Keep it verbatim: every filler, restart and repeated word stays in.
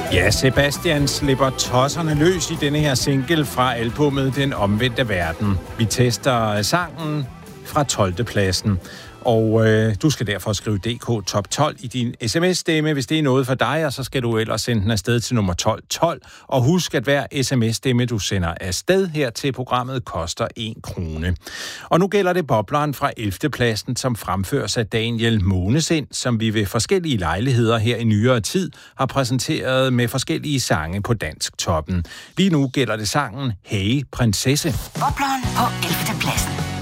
Ja, Sebastian slipper tosserne løs i denne her single fra albummet Den Omvendte Verden. Vi tester sangen fra tolvte pladsen. Og øh, du skal derfor skrive D K Top tolv i din sms-stemme, hvis det er noget for dig, og så skal du ellers sende den afsted til nummer tolv tolv. Og husk, at hver sms-stemme, du sender afsted her til programmet, koster en krone. Og nu gælder det bobleren fra ellevte pladsen, som fremføres af Daniel Månesind, som vi ved forskellige lejligheder her i nyere tid har præsenteret med forskellige sange på Dansk Toppen. Lige nu gælder det sangen Hey Prinsesse. Bobleren på ellevte pladsen.